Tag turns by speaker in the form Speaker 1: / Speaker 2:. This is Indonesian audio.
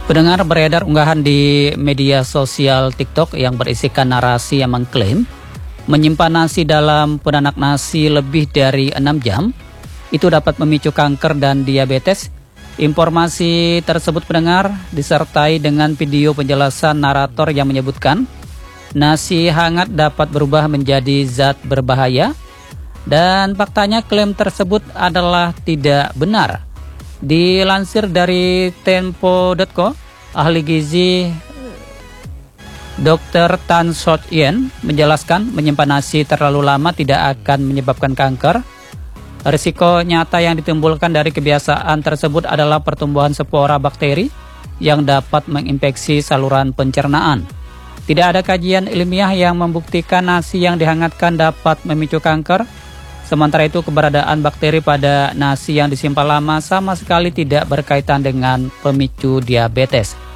Speaker 1: Pendengar, beredar unggahan di media sosial TikTok yang berisikan narasi yang mengklaim menyimpan nasi dalam penanak nasi lebih dari 6 jam itu dapat memicu kanker dan diabetes. Informasi tersebut, pendengar, disertai dengan video penjelasan narator yang menyebutkan nasi hangat dapat berubah menjadi zat berbahaya, dan faktanya klaim tersebut adalah tidak benar. Dilansir dari Tempo.co, ahli gizi Dr. Tan Sot Yen menjelaskan menyimpan nasi terlalu lama tidak akan menyebabkan kanker. Risiko nyata yang ditimbulkan dari kebiasaan tersebut adalah pertumbuhan spora bakteri yang dapat menginfeksi saluran pencernaan. Tidak ada kajian ilmiah yang membuktikan nasi yang dihangatkan dapat memicu kanker. Sementara itu, keberadaan bakteri pada nasi yang disimpan lama sama sekali tidak berkaitan dengan pemicu diabetes.